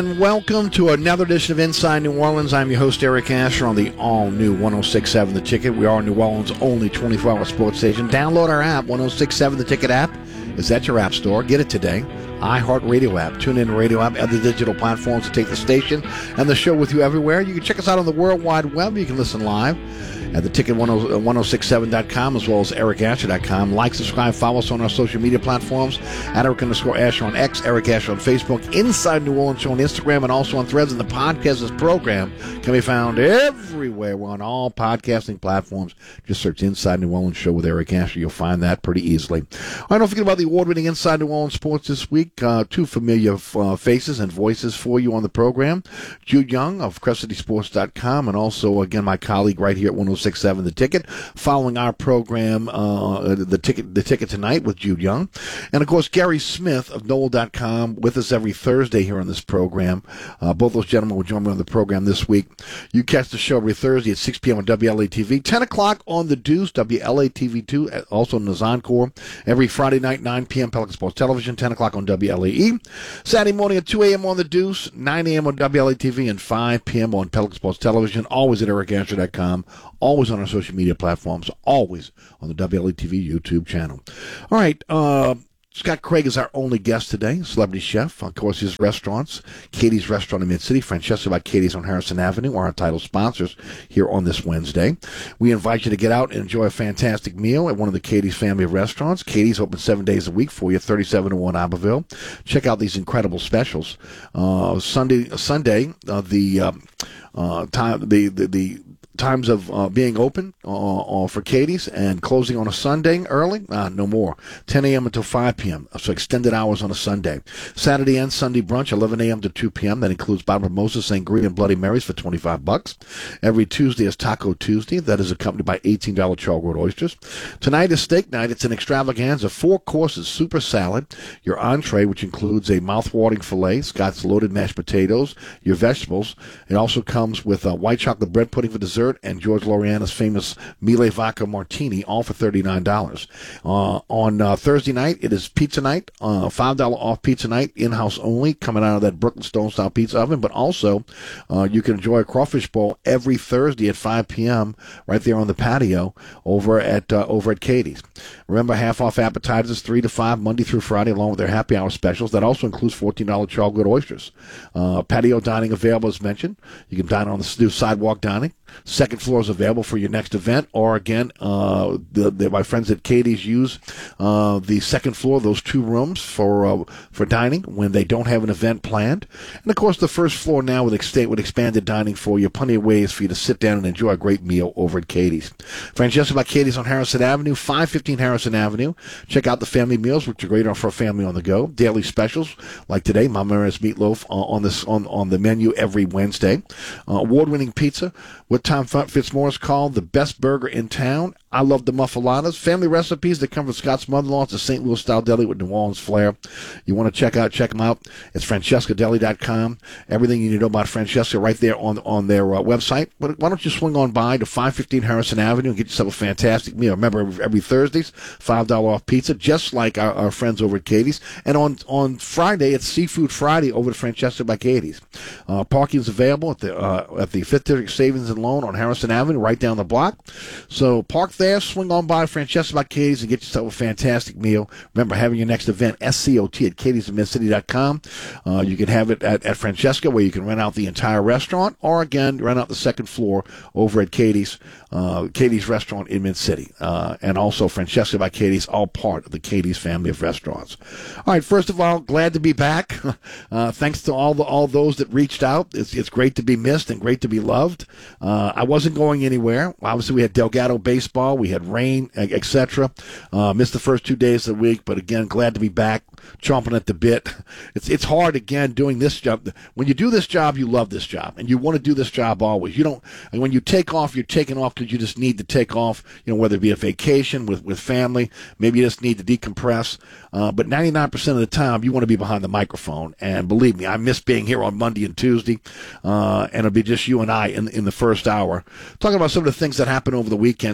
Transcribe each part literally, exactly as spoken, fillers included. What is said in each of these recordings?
And welcome to another edition of Inside New Orleans. I'm your host, Eric Asher, on the all-new one oh six point seven The Ticket. We are New Orleans' only twenty-four hour sports station. Download our app, one oh six point seven The Ticket app. It's at your app store. Get it today. iHeartRadio app, TuneIn Radio app, other digital platforms to take the station and the show with you everywhere. You can check us out on the World Wide Web. You can listen live at the ticket ten sixty-seven dot com as well as eric asher dot com. Like, subscribe, follow us on our social media platforms at Eric underscore Asher on X, Eric Asher on Facebook, Inside New Orleans Show on Instagram, and also on Threads. And the podcast of this program can be found everywhere. We're on all podcasting platforms. Just search Inside New Orleans Show with Eric Asher. You'll find that pretty easily. All right, don't forget about the award-winning Inside New Orleans Sports this week. Uh, two familiar uh, faces and voices for you on the program. Jude Young of crest city sports dot com, and also, again, my colleague right here at one oh six point seven The Ticket, following our program, uh, the ticket the ticket tonight with Jude Young. And, of course, Gary Smith of Noel dot com with us every Thursday here on this program. Uh, both those gentlemen will join me on the program this week. You catch the show every Thursday at six p.m. on W L A T V, ten o'clock on The Deuce, W L A T V two, also on the Zoncore. Every Friday night, nine p.m. Pelican Sports Television, ten o'clock on W L A E. Saturday morning at two a.m. on The Deuce, nine a.m. on W L A T V, and five p.m. on Pelican Sports Television, always at eric asher dot com, always on our social media platforms, always on the W L A T V YouTube channel. All right, uh, Scott Craig is our only guest today, celebrity chef. Of course, his restaurants, Katie's Restaurant in Mid-City, Francesca by Katie's on Harrison Avenue, are our title sponsors here on this Wednesday. We invite you to get out and enjoy a fantastic meal at one of the Katie's family of restaurants. Katie's open seven days a week for you, thirty-seven oh one Abbeville. Check out these incredible specials. Uh, Sunday, Sunday, uh, the uh, uh, time, the the the. times of uh, being open uh, uh, for Katie's and closing on a Sunday early? Uh, no more. ten a.m. until five p.m., so extended hours on a Sunday. Saturday and Sunday brunch, eleven a.m. to two p.m. That includes bottom of Moses, Sangria, and Bloody Marys for twenty-five bucks. Every Tuesday is Taco Tuesday. That is accompanied by eighteen dollars chargrilled oysters. Tonight is steak night. It's an extravaganza. Four courses, super salad, your entree, which includes a mouth-watering filet, Scott's loaded mashed potatoes, your vegetables. It also comes with uh, white chocolate bread pudding for dessert, and George Loriana's famous Mille Vodka Martini, all for thirty-nine dollars. Uh, on uh, Thursday night, it is pizza night, uh, five dollars off pizza night, in-house only, coming out of that Brooklyn Stone-style pizza oven. But also, uh, you can enjoy a crawfish bowl every Thursday at five p.m. right there on the patio over at uh, over at Katie's. Remember, half-off appetizers, three to five, Monday through Friday, along with their happy hour specials. That also includes fourteen dollars chargrilled oysters. Uh, patio dining available, as mentioned. You can dine on the new sidewalk dining. Second floor is available for your next event, or again, uh, the, the, my friends at Katie's use uh, the second floor, those two rooms for uh, for dining when they don't have an event planned. And of course, the first floor now with, ex- with expanded dining for you, plenty of ways for you to sit down and enjoy a great meal over at Katie's. Francesca by Katie's on Harrison Avenue, five fifteen Harrison Avenue. Check out the family meals, which are great for a family on the go. Daily specials like today, Mama Mary's meatloaf uh, on this on on the menu every Wednesday. Uh, award-winning pizza. What Tom Fitzmaurice called the best burger in town. I love the muffaladas. Family recipes that come from Scott's mother-in-law. It's a Saint Louis style deli with New Orleans flair. You want to check out, check them out. It's francesca deli dot com. Everything you need to know about Francesca right there on on their uh, website. But why don't you swing on by to five fifteen Harrison Avenue and get yourself a fantastic meal. Remember, every, every Thursdays, five dollars off pizza, just like our, our friends over at Katie's. And on, on Friday, it's Seafood Friday over at Francesca by Katie's. Uh, parking is available at the uh, at the Fifth District Savings and Loan on Harrison Avenue, right down the block. So park there, swing on by Francesca by Katie's and get yourself a fantastic meal. Remember, having your next event, S C O T at Katie's in Mid City dot com. Uh, you can have it at, at Francesca, where you can rent out the entire restaurant, or again, rent out the second floor over at Katie's, uh, Katie's Restaurant in Mid-City. Uh, and also Francesca by Katie's, all part of the Katie's family of restaurants. All right, first of all, glad to be back. Uh, thanks to all the, all those that reached out. It's, it's great to be missed and great to be loved. Uh, I wasn't going anywhere. Obviously, we had Delgado baseball. We had rain, et cetera. Uh, missed the first two days of the week, but again, glad to be back, chomping at the bit. It's it's hard, again, doing this job. When you do this job, you love this job, and you want to do this job always. You don't, and when you take off, you're taking off because you just need to take off, you know, whether it be a vacation with, with family, maybe you just need to decompress. Uh, but ninety-nine percent of the time, you want to be behind the microphone. And believe me, I miss being here on Monday and Tuesday, uh, and it'll be just you and I in, in the first hour, talking about some of the things that happened over the weekend, some of the things that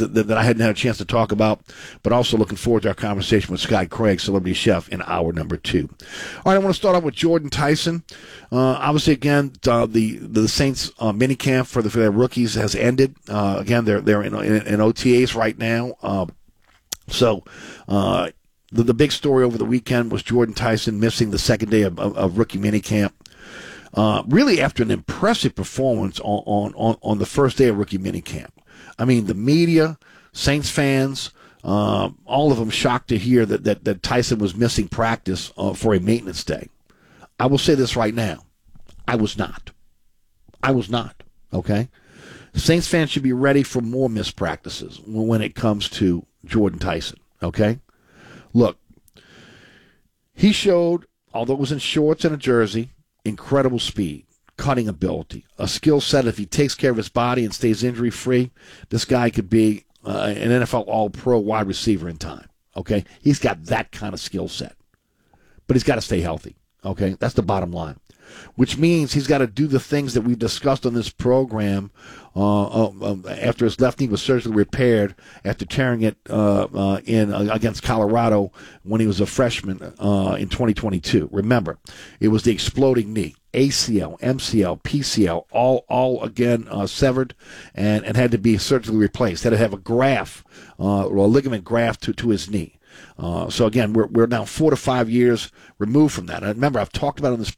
that, that I hadn't had a chance to talk about, but also looking forward to our conversation with Scott Craig, Celebrity Chef, in hour number two. All right, I want to start off with Jordan Tyson. Uh, obviously, again, uh, the the Saints uh, minicamp for the for their rookies has ended. Uh, again, they're they're in, in, in O T As right now. Uh, so. Uh, The, the big story over the weekend was Jordan Tyson missing the second day of, of, of rookie minicamp. Uh, really after an impressive performance on, on, on the first day of rookie minicamp. I mean, the media, Saints fans, uh, all of them shocked to hear that, that, that Tyson was missing practice uh, for a maintenance day. I will say this right now. I was not. I was not, okay? Saints fans should be ready for more missed practices when it comes to Jordan Tyson, okay? Look, he showed, although it was in shorts and a jersey, incredible speed, cutting ability, a skill set. If he takes care of his body and stays injury-free, this guy could be uh, an N F L All-Pro wide receiver in time, okay? He's got that kind of skill set. But he's got to stay healthy, okay? That's the bottom line, which means he's got to do the things that we've discussed on this program uh, uh, after his left knee was surgically repaired after tearing it uh, uh, in uh, against Colorado when he was a freshman uh, in twenty twenty-two. Remember, it was the exploding knee, A C L, M C L, P C L, all all again uh, severed and, and had to be surgically replaced. Had to have a graft uh, or a ligament graft to, to his knee. Uh, so again, we're we're now four to five years removed from that. And remember, I've talked about on this